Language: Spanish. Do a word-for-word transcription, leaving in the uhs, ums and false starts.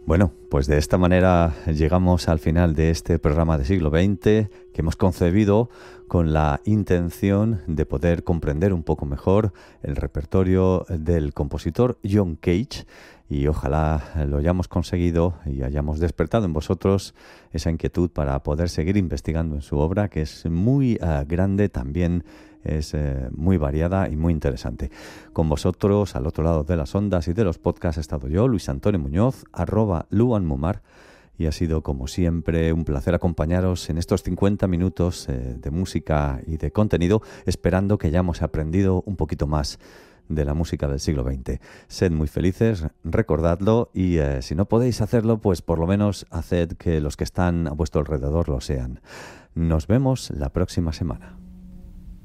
Bueno, pues de esta manera llegamos al final de este programa de siglo veinte que hemos concebido con la intención de poder comprender un poco mejor el repertorio del compositor John Cage, y ojalá lo hayamos conseguido y hayamos despertado en vosotros esa inquietud para poder seguir investigando en su obra, que es muy uh, grande, también es eh, muy variada y muy interesante. Con vosotros, al otro lado de las ondas y de los podcasts, he estado yo, Luis Antonio Muñoz, arroba luanmumar, y ha sido, como siempre, un placer acompañaros en estos cincuenta minutos eh, de música y de contenido, esperando que hayamos aprendido un poquito más de la música del siglo veinte. Sed muy felices, recordadlo, y eh, si no podéis hacerlo, pues por lo menos haced que los que están a vuestro alrededor lo sean. Nos vemos la próxima semana.